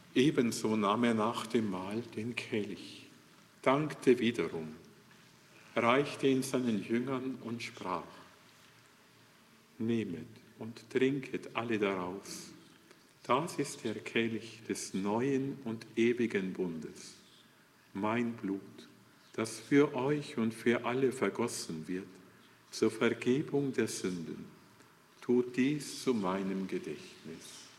Ebenso nahm er nach dem Mahl den Kelch, dankte wiederum, reichte ihn seinen Jüngern und sprach: Nehmet und trinket alle daraus. Das ist der Kelch des neuen und ewigen Bundes, mein Blut, das für euch und für alle vergossen wird, zur Vergebung der Sünden. Tut dies zu meinem Gedächtnis.